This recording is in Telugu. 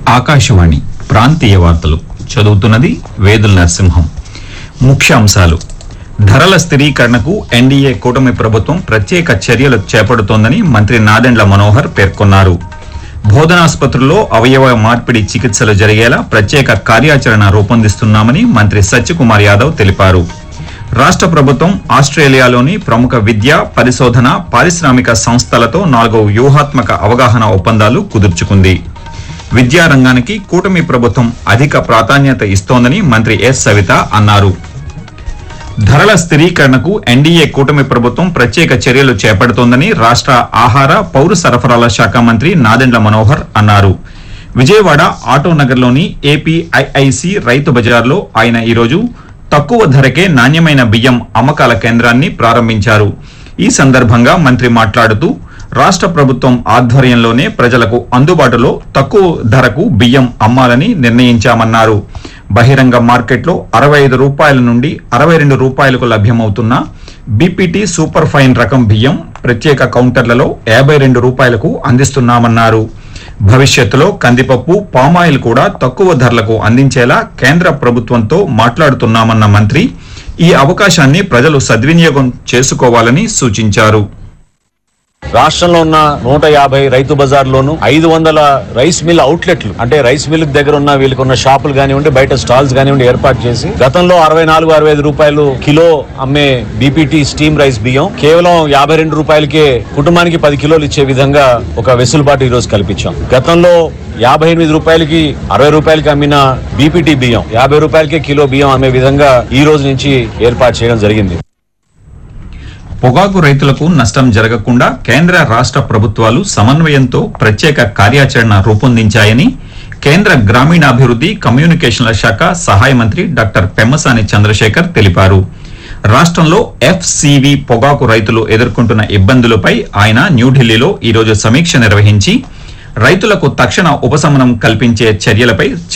ఆకాశవాణి ప్రాంతీయ వార్తలు చదువుతున్నది వేదుల నరసింహం. ముఖ్యాంశాలు: ధరల స్థిరీకరణకు ఎన్డీఏ కూటమి ప్రభుత్వం ప్రత్యేక చర్యలు చేపడుతోందని మంత్రి నాదెండ్ల మనోహర్ పేర్కొన్నారు. బోధనాసుపత్రుల్లో అవయవ మార్పిడి చికిత్సలు జరిగేలా ప్రత్యేక కార్యాచరణ రూపొందిస్తున్నామని మంత్రి సత్యకుమార్ యాదవ్ తెలిపారు. రాష్ట్ర ప్రభుత్వం ఆస్ట్రేలియాలోని ప్రముఖ విద్యా, పరిశోధన, పారిశ్రామిక సంస్థలతో 4 వ్యూహాత్మక అవగాహన ఒప్పందాలు కుదుర్చుకుంది. విద్యారంగానికి కూటమి ప్రభుత్వం అధిక ప్రాధాన్యత ఇస్తోందని మంత్రి ఎస్ సవిత అన్నారు. ధరల స్థిరీకరణకు ఎన్డీఏ కూటమి ప్రభుత్వం ప్రత్యేక చర్యలు చేపడుతోందని రాష్ట్ర ఆహార, పౌర సరఫరాల శాఖ మంత్రి నాదెండ్ల మనోహర్ అన్నారు. విజయవాడ ఆటోనగర్లోని ఏపీఐఐసి రైతు బజార్లో ఆయన ఈరోజు తక్కువ ధరకే నాణ్యమైన బియ్యం అమ్మకాల కేంద్రాన్ని ప్రారంభించారు. ఈ సందర్భంగా మంత్రి మాట్లాడుతూ, రాష్ట్ర ప్రభుత్వం ఆధ్వర్యంలోనే ప్రజలకు అందుబాటులో తక్కువ ధరకు బియ్యం అమ్మాలని నిర్ణయించామన్నారు. బహిరంగ మార్కెట్లో 65 రూపాయల నుండి 62 రూపాయలకు లభ్యమవుతున్న బీపీటీ సూపర్ ఫైన్ రకం బియ్యం ప్రత్యేక కౌంటర్లలో 52 రూపాయలకు అందిస్తున్నామన్నారు. భవిష్యత్తులో కందిపప్పు, పామాయిల్ కూడా తక్కువ ధరలకు అందించేలా కేంద్ర ప్రభుత్వంతో మాట్లాడుతున్నామన్న మంత్రి ఈ అవకాశాన్ని ప్రజలు సద్వినియోగం చేసుకోవాలని సూచించారు. రాష్ట్రంలో ఉన్న 150 రైతు బజార్లోను 500 రైస్ మిల్ అవుట్లెట్లు, అంటే రైస్ మిల్ దగ్గర ఉన్న వీళ్ళకున్న షాపులు కానివ్వండి, బయట స్టాల్స్ కానివ్వండి ఏర్పాటు చేసి గతంలో 64-65 రూపాయలు కిలో అమ్మే బీపీటీ స్టీమ్ రైస్ బియ్యం కేవలం 52 రూపాయలకే కుటుంబానికి 10 కిలోలు ఇచ్చే విధంగా ఒక వెసులుబాటు ఈ రోజు కల్పించాం. గతంలో 58 రూపాయలకి 60 రూపాయలకి అమ్మిన బీపీటీ బియ్యం 50 రూపాయలకే కిలో బియ్యం అమ్మే విధంగా ఈ రోజు నుంచి ఏర్పాటు చేయడం జరిగింది. పొగాకు రైతులకు నష్టం జరగకుండా కేంద్ర రాష్ట్ర ప్రభుత్వాలు సమన్వయంతో ప్రత్యేక కార్యాచరణ రూపొందించాయని కేంద్ర గ్రామీణాభివృద్ధి, కమ్యూనికేషన్ల శాఖ సహాయ మంత్రి డాక్టర్ పెమ్మసాని చంద్రశేఖర్ తెలిపారు. రాష్ట్రంలో ఎఫ్సీవీ పొగాకు రైతులు ఎదుర్కొంటున్న ఇబ్బందులపై ఆయన న్యూఢిల్లీలో ఈరోజు సమీక్ష నిర్వహించి రైతులకు తక్షణ ఉపశమనం కల్పించే చర్యలపై